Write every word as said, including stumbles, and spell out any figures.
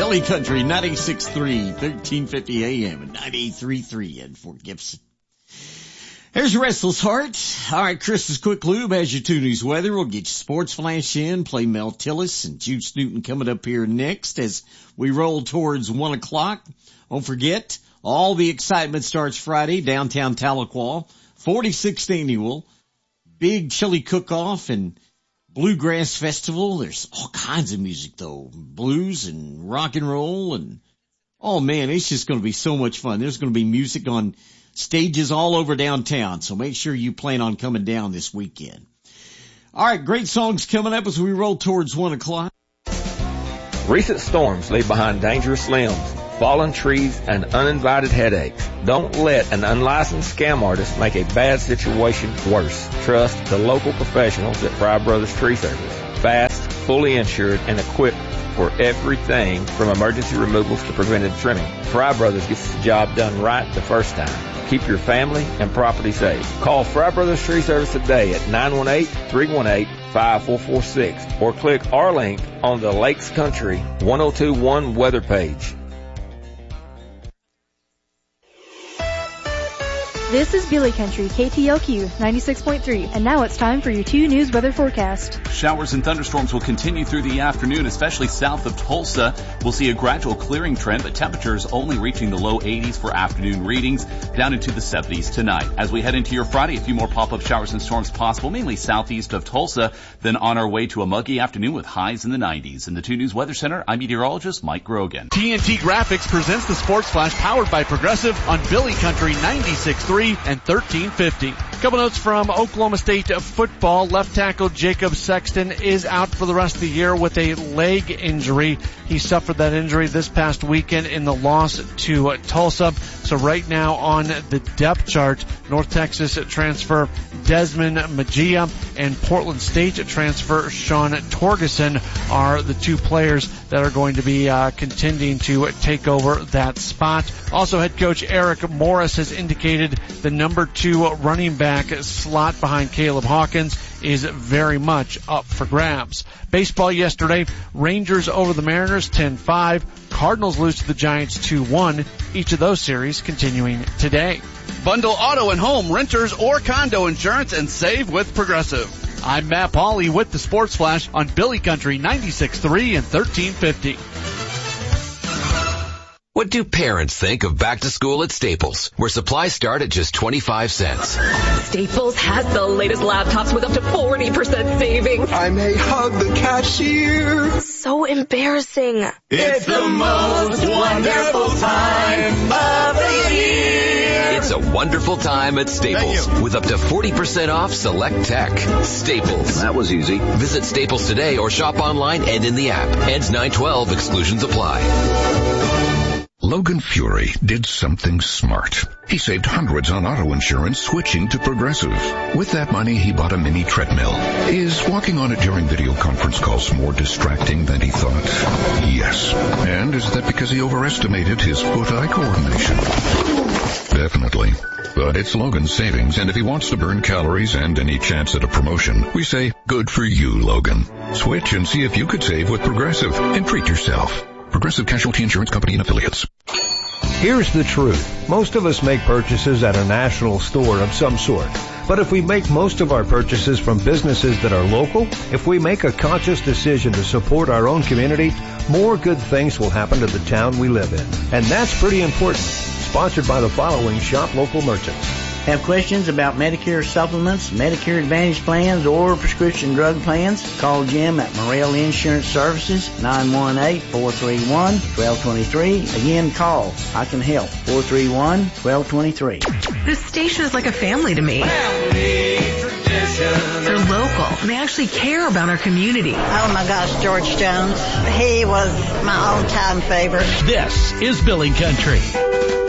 Billy Country, ninety-six point three, thirteen fifty A M and ninety-three point three in Fort Gibson. Here's Restless Heart. All right, Chris's Quick Lube has your two news weather. We'll get you sports flash in, play Mel Tillis and Juice Newton coming up here next as we roll towards one o'clock. Don't forget, all the excitement starts Friday, downtown Tahlequah, forty-sixth annual big chili cook-off and bluegrass festival. There's all kinds of music though, blues and rock and roll, and oh man, it's just going to be so much fun. There's going to be music on stages all over downtown, so make sure you plan on coming down this weekend. All right, great songs coming up as we roll towards one o'clock. Recent storms leave behind dangerous limbs, fallen trees, and uninvited headaches. Don't let an unlicensed scam artist make a bad situation worse. Trust the local professionals at Fry Brothers Tree Service. Fast, fully insured, and equipped for everything from emergency removals to preventive trimming. Fry Brothers gets the job done right the first time. Keep your family and property safe. Call Fry Brothers Tree Service today at nine one eight, three one eight, five four four six or click our link on the Lakes Country one oh two one weather page. This is Billy Country, K T L Q ninety-six point three, and now it's time for your two news weather forecast. Showers and thunderstorms will continue through the afternoon, especially south of Tulsa. We'll see a gradual clearing trend, but temperatures only reaching the low eighties for afternoon readings, down into the seventies tonight. As we head into your Friday, a few more pop-up showers and storms possible, mainly southeast of Tulsa, then on our way to a muggy afternoon with highs in the nineties. In the two News Weather Center, I'm meteorologist Mike Grogan. T N T Graphics presents the Sports Flash powered by Progressive on Billy Country ninety-six point three and thirteen fifty. Couple notes from Oklahoma State football. Left tackle Jacob Sexton is out for the rest of the year with a leg injury. He suffered that injury this past weekend in the loss to Tulsa. So right now on the depth chart, North Texas transfer Desmond Magia and Portland State transfer Sean Torgeson are the two players that are going to be uh, contending to take over that spot. Also, head coach Eric Morris has indicated the number two running back slot behind Caleb Hawkins is very much up for grabs. Baseball yesterday, Rangers over the Mariners ten five, Cardinals lose to the Giants two one, each of those series continuing today. Bundle auto and home, renters, or condo insurance and save with Progressive. I'm Matt Pauley with the Sports Flash on Billy Country ninety-six point three and thirteen fifty. What do parents think of back to school at Staples, where supplies start at just twenty-five cents? Staples has the latest laptops with up to forty percent savings. I may hug the cashier. So embarrassing. It's the most wonderful time of the year. It's a wonderful time at Staples with up to forty percent off select tech. Staples. That was easy. Visit Staples today or shop online and in the app. Ends nine twelve. Exclusions apply. Logan Fury did something smart. He saved hundreds on auto insurance switching to Progressive. With that money, he bought a mini treadmill. Is walking on it during video conference calls more distracting than he thought? Yes. And is that because he overestimated his foot-eye coordination? Definitely. But it's Logan's savings, and if he wants to burn calories and any chance at a promotion, we say, good for you, Logan. Switch and see if you could save with Progressive and treat yourself. Progressive Casualty Insurance Company and Affiliates. Here's the truth. Most of us make purchases at a national store of some sort. But if we make most of our purchases from businesses that are local, if we make a conscious decision to support our own community, more good things will happen to the town we live in. And that's pretty important. Sponsored by the following Shop Local merchants. Have questions about Medicare supplements, Medicare Advantage plans, or prescription drug plans? Call Jim at Morrell Insurance Services, nine one eight, four three one, one two two three. Again, call. I can help. four three one, one two two three. This station is like a family to me. Family tradition. They're local, and they actually care about our community. Oh my gosh, George Jones. He was my all-time favorite. This is Billy Country.